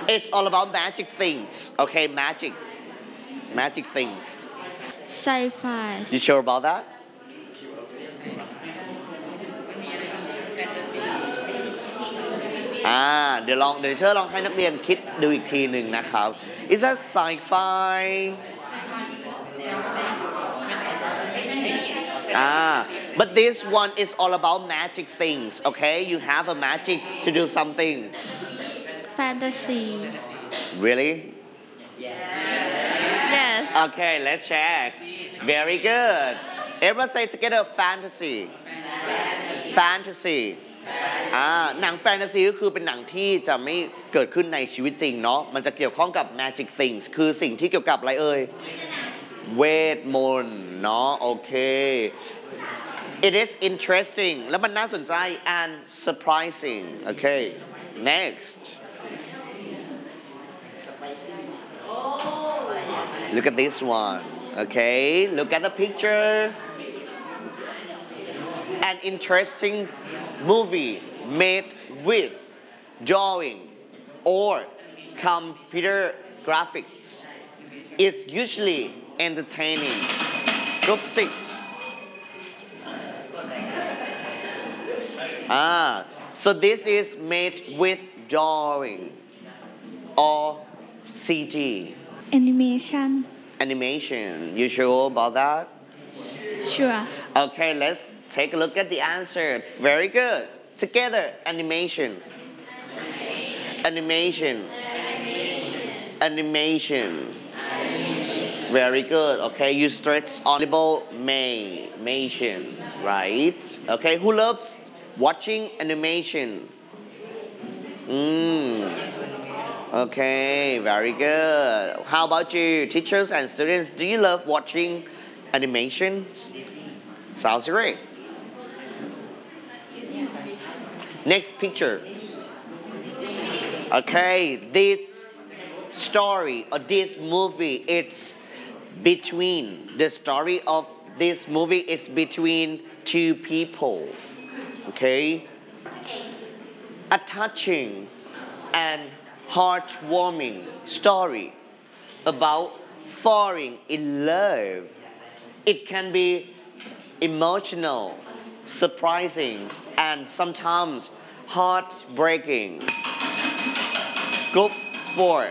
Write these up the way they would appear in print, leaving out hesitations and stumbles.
It's all about magic things. Okay, magic. Magic things. Sci-fi. You sure about that? ดี๋ยวเชิญลองให้นักเรียนคิดดูอีกทีหนึ่งนะครับ Is that sci-fi? But this one is all about magic things, okay? You have a magic to do something. Fantasy. Really? Yes. Okay, let's check. Very good. Everyone say together fantasy. Fantasy. หนังแฟนตาซีก็คือเป็นหนังที่จะไม่เกิดขึ้นในชีวิตจริงเนาะมันจะเกี่ยวข้องกับ magic things คือสิ่งที่เกี่ยวกับอะไรเอ่ยเวทมนต์เนาะโอเค it is interesting แล้วมันน่าสนใจ and surprising okay next look at this one okay look at the picture an interesting movie made with drawing or computer graphics is usually entertaining. Group 6. So this is made with drawing or CG. Animation. Animation. You sure about that? Sure. Okay, let's take a look at the answer. Very good. Together, animation. Animation. Animation. Very good. Okay, you stretch audible animation, right? Okay, who loves watching animation? Okay, very good. How about you, teachers and students? Do you love watching animations? Sounds great. Next picture. Okay, this story or this movie, it's between, the story of this movie is between two people. Okay? A touching and heartwarming story about falling in love. It can be emotional, surprising, and sometimes heartbreaking. Group 4.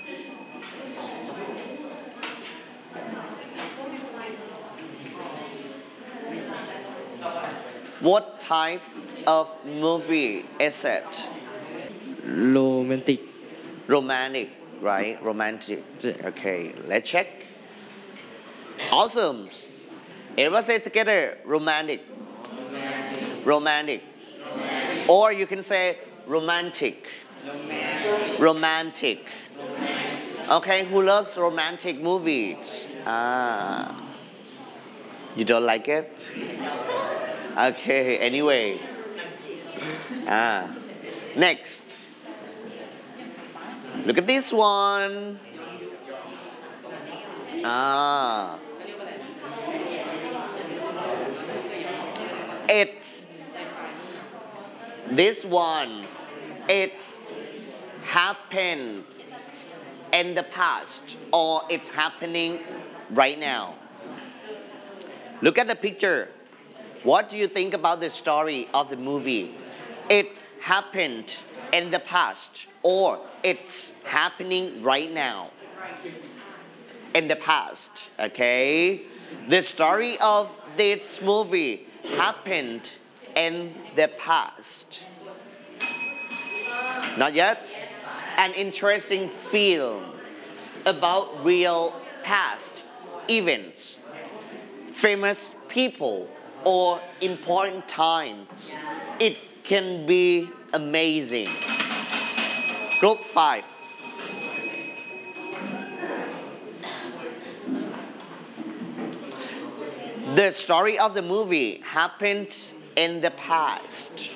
What type of movie is it? Romantic. Romantic, right? Romantic. Okay, let's check. Awesome. Everyone say together, romantic. Romantic. Or you can say romantic. Romantic. Okay, who loves romantic movies? You don't like it? Okay, anyway. Next. Look at this one. It's this one. It's happened in the past or it's happening right now. Look at the picture. What do you think about the story of the movie? It happened in the past or it's happening right now. In the past, okay? The story of this movie happened in the past. Not yet? An interesting film about real past events, famous people, or important times. It can be amazing. Group 5. The story of the movie happened in the past.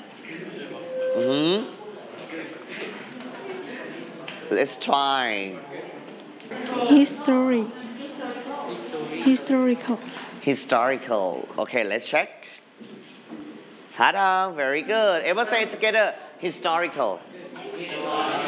Let's try. History. Historical. Historical. Okay, let's check. Ta-da, very good. Everyone say it together. Historical.